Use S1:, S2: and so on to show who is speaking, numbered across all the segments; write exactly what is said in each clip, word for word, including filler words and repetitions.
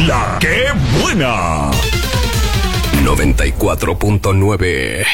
S1: La que buena. noventa y cuatro punto nueve.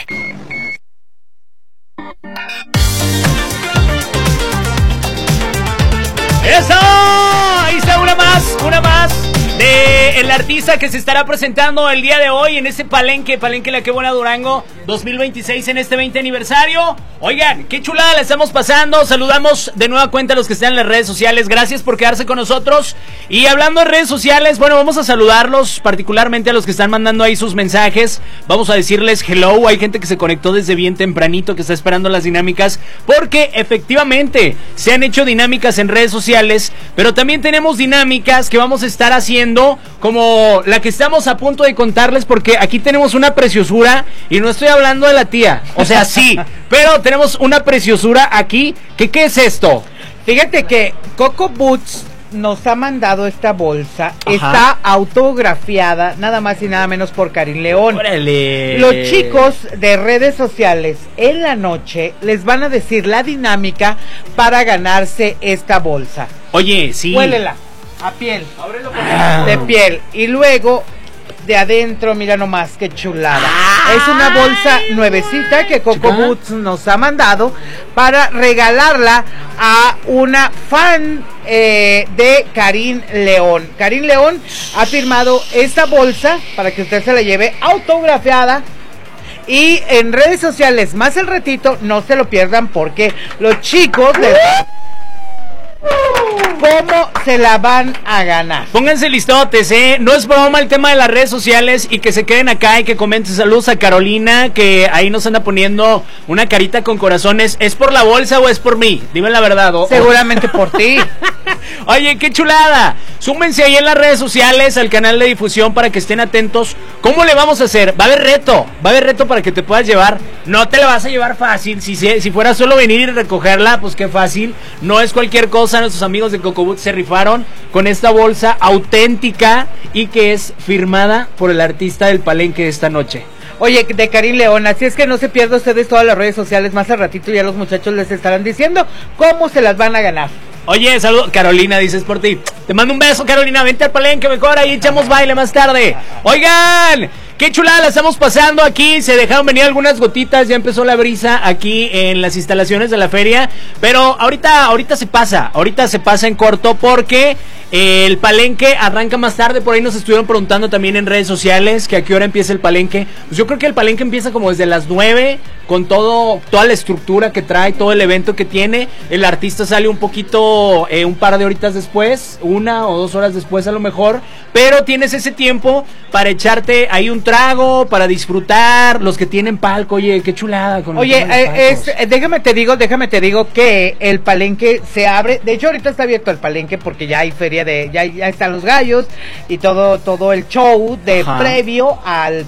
S2: ¡Eso! Ahí está una más, una más de el artista que se estará presentando el día de hoy en ese palenque, Palenque La Que Buena Durango dos mil veintiséis, en este veinte aniversario. Oigan, qué chulada la estamos pasando. Saludamos de nueva cuenta a los que están en las redes sociales. Gracias por quedarse con nosotros. Y hablando de redes sociales, bueno, vamos a saludarlos, particularmente a los que están mandando ahí sus mensajes. Vamos a decirles hello. Hay gente que se conectó desde bien tempranito, que está esperando las dinámicas, porque efectivamente se han hecho dinámicas en redes sociales, pero también tenemos dinámicas que vamos a estar haciendo, como la que estamos a punto de contarles, porque aquí tenemos una preciosura, y no estoy hablando de la tía, o sea, sí, pero tenemos una preciosura aquí. ¿Qué, qué es esto?
S3: Fíjate que Coco Boots nos ha mandado esta bolsa. Ajá. Está autografiada nada más y nada menos por Karin León.
S2: ¡Órale!
S3: Los chicos de redes sociales en la noche les van a decir la dinámica para ganarse esta bolsa.
S2: Oye, sí.
S3: Huélela, a piel.
S2: Ábrelo con
S3: ah. De piel. Y luego de adentro, mira nomás qué chulada. ¡Ay! Es una bolsa nuevecita que Coco Boots nos ha mandado para regalarla a una fan eh, de Karin León. Karin León ha firmado esta bolsa para que usted se la lleve autografiada. Y en redes sociales, más el ratito, no se lo pierdan, porque los chicos de... ¿Cómo se la van a ganar?
S2: Pónganse listotes, ¿eh? No es broma el tema de las redes sociales, y que se queden acá y que comenten. Saludos a Carolina, que ahí nos anda poniendo una carita con corazones. ¿Es por la bolsa o es por mí? Dime la verdad. ¿O?
S3: Seguramente por ti.
S2: Oye, qué chulada. Súmense ahí en las redes sociales, al canal de difusión, para que estén atentos. ¿Cómo le vamos a hacer? Va a haber reto, va a haber reto para que te puedas llevar. No te la vas a llevar fácil. Si, si fuera solo venir y recogerla, pues qué fácil. No es cualquier cosa. Nuestros amigos de Coco Boots se rifaron con esta bolsa auténtica y que es firmada por el artista del palenque de esta noche.
S3: Oye, de Karin León, así es que no se pierda ustedes todas las redes sociales. Más al ratito ya los muchachos les estarán diciendo cómo se las van a ganar.
S2: Oye, saludos, Carolina, dices por ti. Te mando un beso, Carolina, vente al palenque mejor, ahí echamos baile más tarde. Oigan, qué chulada la estamos pasando aquí. Se dejaron venir algunas gotitas, ya empezó la brisa aquí en las instalaciones de la feria. Pero ahorita, ahorita se pasa, ahorita se pasa en corto, porque eh, el palenque arranca más tarde. Por ahí nos estuvieron preguntando también en redes sociales que a qué hora empieza el palenque. Pues yo creo que el palenque empieza como desde las nueve, con todo, toda la estructura que trae, todo el evento que tiene. El artista sale un poquito, eh, un par de horitas después, una o dos horas después a lo mejor, pero tienes ese tiempo para echarte ahí un trago, para disfrutar. Los que tienen palco, oye, qué chulada con
S3: Oye, eh, es, eh, déjame te digo, déjame te digo que el palenque se abre. De hecho, ahorita está abierto el palenque porque ya hay feria de, ya, ya están los gallos y todo, todo el show de Ajá. previo al